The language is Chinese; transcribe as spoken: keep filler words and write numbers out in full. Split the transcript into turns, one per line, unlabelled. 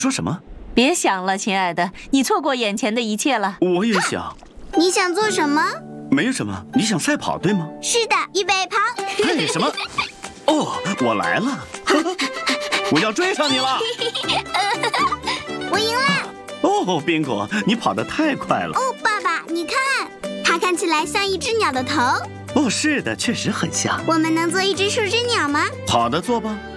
说什么？
别想了，亲爱的，你错过眼前的一切了。
我也想。
你想做什么？
没有什么，你想赛跑对吗？
是的，预备跑。
嘿，什么？哦，我来了，我要追上你了。
我赢了。
哦，宾果，你跑得太快了。
哦，爸爸，你看，它看起来像一只鸟的头。
哦，是的，确实很像。
我们能做一只树枝鸟吗？
好的，做吧。